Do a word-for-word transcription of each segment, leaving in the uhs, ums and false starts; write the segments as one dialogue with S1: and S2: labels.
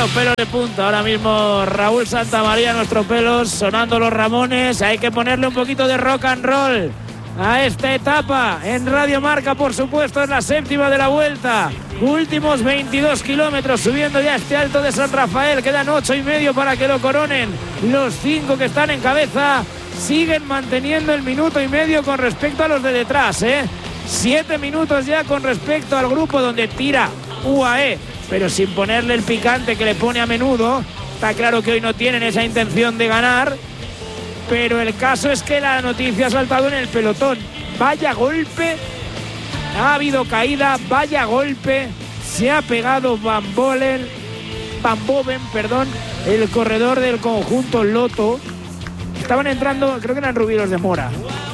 S1: los pelos de punta. Ahora mismo Raúl Santamaría, nuestro pelos, sonando los Ramones. Hay que ponerle un poquito de rock and roll a esta etapa en Radio Marca, por supuesto. Es la séptima de la vuelta. Últimos veintidós kilómetros, subiendo ya este Alto de San Rafael. Quedan ocho y medio para que lo coronen los cinco que están en cabeza. Siguen manteniendo el minuto y medio con respecto a los de detrás, ¿eh? Siete minutos ya con respecto al grupo donde tira U A E, pero sin ponerle el picante que le pone a menudo. Está claro que hoy no tienen esa intención de ganar, pero el caso es que la noticia ha saltado en el pelotón. Vaya golpe, ha habido caída, vaya golpe, se ha pegado Van Bolen, Van Boven, perdón, el corredor del conjunto Lotto. Estaban entrando, creo que eran Rubí de Mora.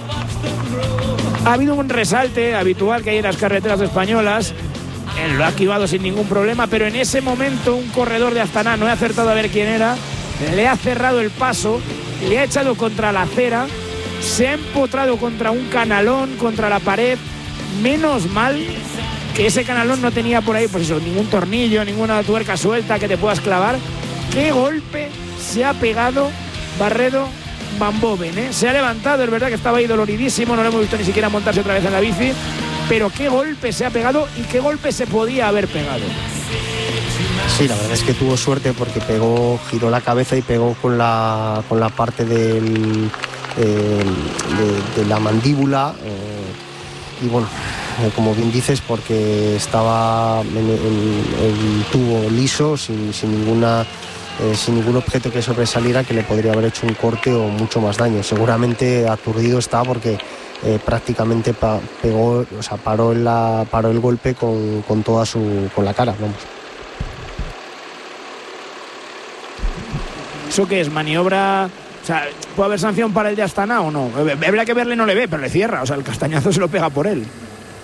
S1: Ha habido un resalte habitual que hay en las carreteras españolas. Él lo ha esquivado sin ningún problema, pero en ese momento un corredor de Astana, no he acertado a ver quién era, le ha cerrado el paso, le ha echado contra la acera, se ha empotrado contra un canalón, contra la pared. Menos mal que ese canalón no tenía por ahí, pues eso, ningún tornillo, ninguna tuerca suelta que te puedas clavar. Qué golpe se ha pegado Barredo Van Boven, ¿eh? Se ha levantado, es verdad que estaba ahí doloridísimo, no lo hemos visto ni siquiera montarse otra vez en la bici, pero qué golpe se ha pegado y qué golpe se podía haber pegado.
S2: Sí, la verdad es que tuvo suerte porque pegó, giró la cabeza y pegó con la, con la parte del, eh, de, de la mandíbula, eh, y bueno, eh, como bien dices, porque estaba en el tubo liso, sin, sin ninguna... Eh, sin ningún objeto que sobresaliera que le podría haber hecho un corte o mucho más daño. Seguramente aturdido está porque eh, prácticamente pa, pegó, o sea, paró, en la, paró el golpe con, con toda su, con la cara, vamos.
S1: ¿Eso qué es? ¿Maniobra? O sea, ¿puede haber sanción para el de Astana o no? Habría que verle, no le ve, pero le cierra. O sea, el castañazo se lo pega por él.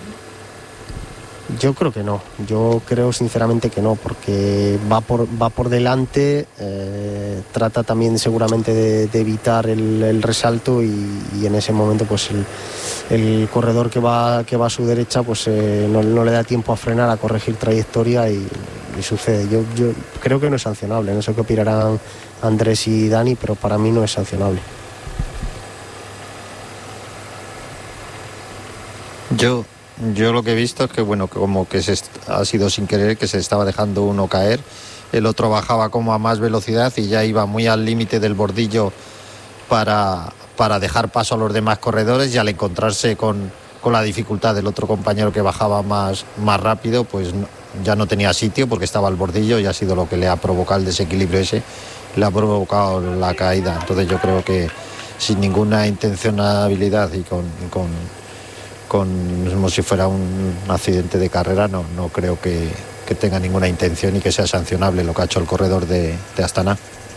S2: Yo creo que no, yo creo sinceramente que no, porque va por, va por delante, eh, trata también seguramente de, de evitar el, el resalto y, y en ese momento pues el, el corredor que va, que va a su derecha pues eh, no, no le da tiempo a frenar, a corregir trayectoria y, y sucede. Yo, yo creo que no es sancionable, no sé qué opinarán Andrés y Dani, pero para mí no es sancionable.
S3: Yo... Yo lo que he visto es que, bueno, como que se ha sido sin querer, que se estaba dejando uno caer, el otro bajaba como a más velocidad y ya iba muy al límite del bordillo para, para dejar paso a los demás corredores, y al encontrarse con, con la dificultad del otro compañero que bajaba más, más rápido, pues no, ya no tenía sitio porque estaba al bordillo y ha sido lo que le ha provocado el desequilibrio ese, le ha provocado la caída. Entonces yo creo que sin ninguna intencionalidad y con... con Con, como si fuera un accidente de carrera, no, no creo que, que tenga ninguna intención y que sea sancionable lo que ha hecho el corredor de, de Astana.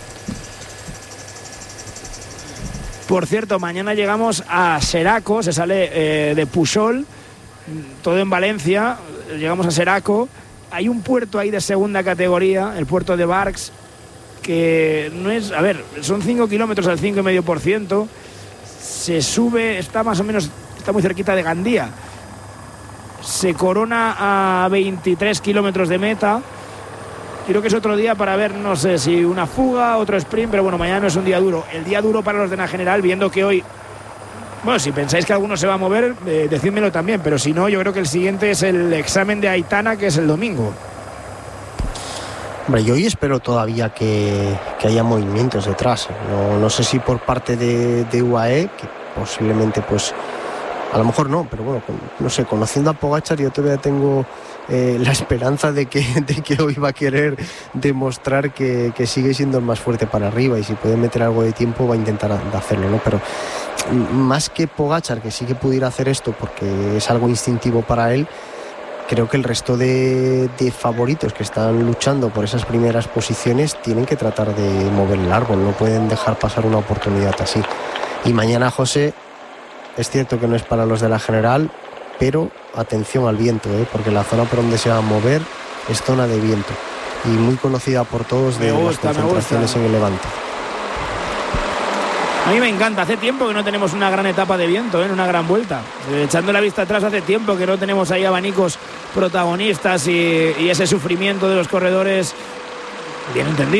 S1: Por cierto, mañana llegamos a Seraco, se sale eh, de Pujol, todo en Valencia, llegamos a Seraco. Hay un puerto ahí de segunda categoría, el puerto de Barx, que no es, a ver, son cinco kilómetros al cinco coma cinco por ciento, se sube, está más o menos... está muy cerquita de Gandía, se corona a veintitrés kilómetros de meta. Creo que es otro día para ver, no sé si una fuga, otro sprint, pero bueno, mañana no es un día duro. El día duro para los de la general, viendo que hoy, bueno, si pensáis que alguno se va a mover, eh, decídmelo también, pero si no, yo creo que el siguiente es el examen de Aitana, que es el domingo.
S2: Hombre, yo hoy espero todavía que, que haya movimientos detrás, no, no sé si por parte de, de U A E, que posiblemente pues a lo mejor no, pero bueno, no sé, conociendo a Pogačar yo todavía tengo eh, la esperanza de que, de que hoy va a querer demostrar que, que sigue siendo el más fuerte para arriba, y si puede meter algo de tiempo va a intentar hacerlo, ¿no? Pero más que Pogačar, que sí que pudiera hacer esto porque es algo instintivo para él, creo que el resto de, de favoritos que están luchando por esas primeras posiciones tienen que tratar de mover el árbol, no pueden dejar pasar una oportunidad así. Y mañana, José, es cierto que no es para los de la general, pero atención al viento, ¿eh? Porque la zona por donde se va a mover es zona de viento y muy conocida por todos de gusta, las concentraciones en el Levante.
S1: A mí me encanta, hace tiempo que no tenemos una gran etapa de viento, ¿eh? Una gran vuelta. Eh, echando la vista atrás, hace tiempo que no tenemos ahí abanicos protagonistas y, y ese sufrimiento de los corredores bien entendido.